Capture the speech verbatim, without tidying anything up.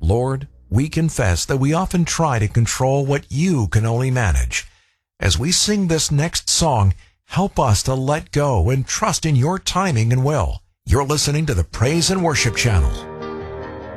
Lord, we confess that we often try to control what you can only manage. As we sing this next song, help us to let go and trust in your timing and will. You're listening to the Praise and Worship Channel.